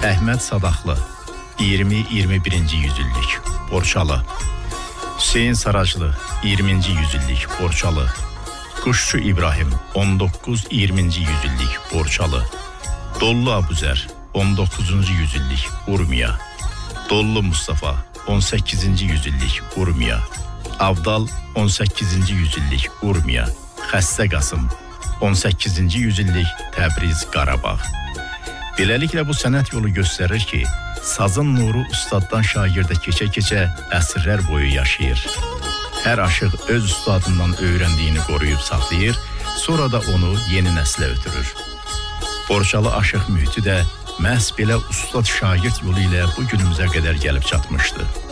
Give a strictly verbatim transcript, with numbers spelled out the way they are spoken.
Əhməd Sadaqlı, iyirmi iyirmi birinci yüzillik, Borçalı. Hüseyin Saraclı, iyirminci yüzillik, Borçalı. Quşçu İbrahim, on doqquz iyirminci yüzillik, Borçalı. Dollu Abuzər, on doqquzuncu yüzillik, Urmiya. Dollu Mustafa, on səkkizinci yüzillik, Urmiya. Avdal, on səkkizinci yüzillik, Urmiya. Xəstə Qasım, on səkkizinci yüzillik, Təbriz, Qarabağ. Beləliklə bu sənət yolu göstərir ki, sazın nuru ustaddan şagirdə keçə-keçə əsrlər boyu yaşayır. Hər aşıq öz ustadından öyrəndiyini qoruyub saxlayır, sonra da onu yeni nəslə ötürür. Borçalı aşıq mühiti də məhz belə ustad şagird yolu ilə bu günümüzə qədər gəlib çatmışdı.